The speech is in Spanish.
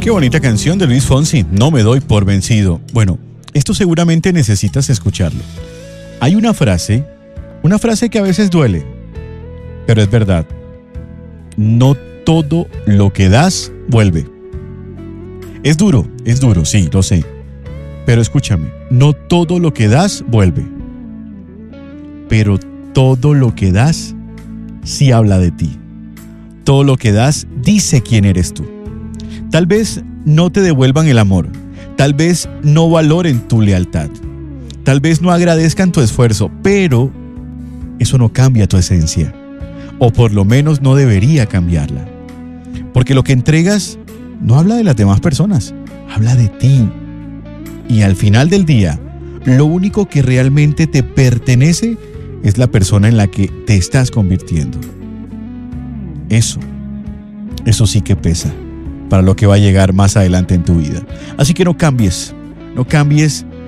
Qué bonita canción de Luis Fonsi, No me doy por vencido. Bueno, esto seguramente necesitas escucharlo. Hay una frase que a veces duele, pero es verdad. No todo lo que das vuelve. Es duro, sí, lo sé. Pero escúchame, no todo lo que das vuelve. Pero todo lo que das sí habla de ti. Todo lo que das dice quién eres tú. Tal vez no te devuelvan el amor. Tal vez no valoren tu lealtad. Tal vez no agradezcan tu esfuerzo, pero eso no cambia tu esencia. O por lo menos no debería cambiarla. Porque lo que entregas no habla de las demás personas, habla de ti. Y al final del día, lo único que realmente te pertenece es la persona en la que te estás convirtiendo. Eso sí que pesa para lo que va a llegar más adelante en tu vida. Así que no cambies